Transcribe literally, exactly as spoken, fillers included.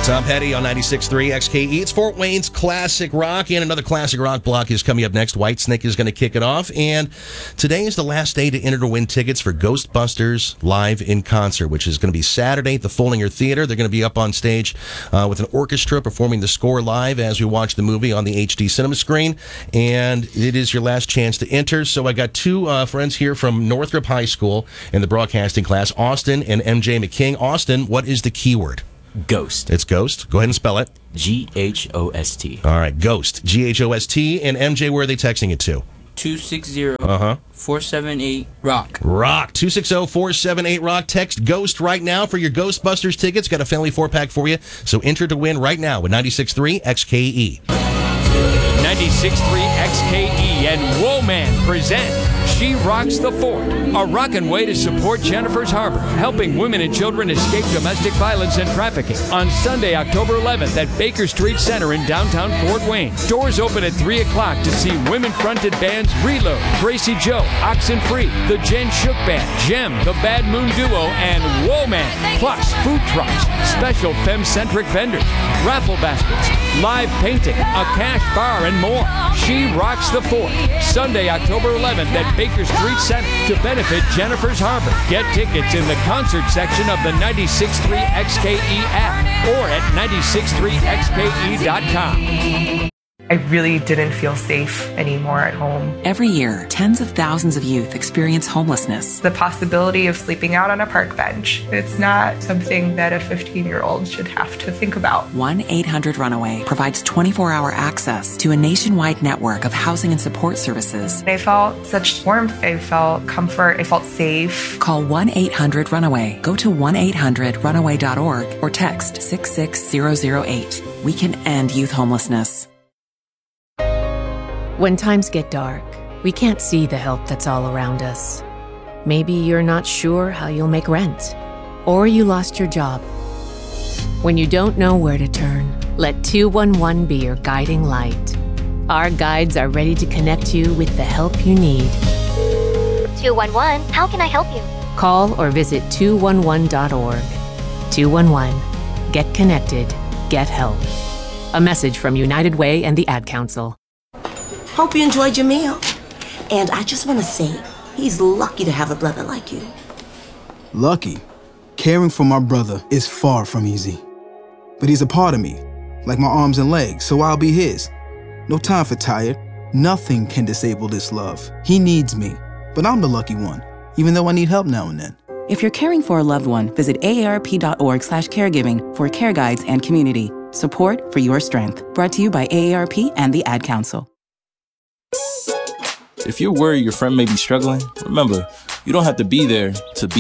Tom Petty on ninety-six point three X K E. It's Fort Wayne's Classic Rock, and another Classic Rock block is coming up next. Whitesnake is going to kick it off, and today is the last day to enter to win tickets for Ghostbusters Live in Concert, which is going to be Saturday at the Follinger Theater. They're going to be up on stage uh, with an orchestra performing the score live as we watch the movie on the H D cinema screen, and it is your last chance to enter. So I got two uh, friends here from Northrop High School in the broadcasting class, Austin and M J McKing. Austin, what is the keyword? Ghost. It's Ghost. Go ahead and spell it. G H O S T. All right, Ghost. G H O S T. And M J, where are they texting it to? two six zero, Uh-huh. four seven eight, ROCK. ROCK. two six zero, four seven eight, ROCK. Text GHOST right now for your Ghostbusters tickets. Got a family four-pack for you. So enter to win right now with ninety-six point three X K E. ninety-six point three X K E and Woman present She Rocks the Fort, a rockin' way to support Jennifer's Harbor, helping women and children escape domestic violence and trafficking on Sunday, October eleventh at Baker Street Center in downtown Fort Wayne. Doors open at three o'clock to see women-fronted bands Reload, Tracy Joe, Oxenfree, the Jen Shook Band, Gem, the Bad Moon Duo, and Woman. Plus, food trucks, special femme-centric vendors, raffle baskets, live painting, a cash bar, and more. She Rocks the Fort, Sunday, October eleventh at Baker Street Center to benefit Jennifer's Harbor. Get tickets in the concert section of the ninety-six point three X K E app or at ninety-six point three X K E dot com. I really didn't feel safe anymore at home. Every year, tens of thousands of youth experience homelessness. The possibility of sleeping out on a park bench, it's not something that a fifteen-year-old should have to think about. one eight hundred runaway provides twenty-four hour access to a nationwide network of housing and support services. I felt such warmth. I felt comfort. I felt safe. Call one eight hundred runaway. Go to one eight hundred runaway dot org or text six six zero zero eight. We can end youth homelessness. When times get dark, we can't see the help that's all around us. Maybe you're not sure how you'll make rent, or you lost your job. When you don't know where to turn, let two one one be your guiding light. Our guides are ready to connect you with the help you need. two one one, how can I help you? Call or visit two one one dot org. two one one. Get connected. Get help. A message from United Way and the Ad Council. Hope you enjoyed your meal. And I just want to say, he's lucky to have a brother like you. Lucky? Caring for my brother is far from easy. But he's a part of me, like my arms and legs, so I'll be his. No time for tired. Nothing can disable this love. He needs me, but I'm the lucky one, even though I need help now and then. If you're caring for a loved one, visit A A R P dot org slash caregiving for care guides and community. Support for your strength. Brought to you by A A R P and the Ad Council. If you're worried your friend may be struggling, remember, you don't have to be there to be